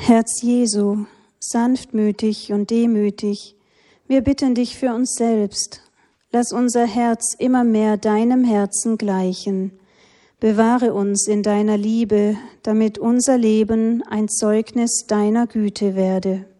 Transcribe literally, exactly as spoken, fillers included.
Herz Jesu, sanftmütig und demütig, wir bitten dich für uns selbst. Lass unser Herz immer mehr deinem Herzen gleichen. Bewahre uns in deiner Liebe, damit unser Leben ein Zeugnis deiner Güte werde.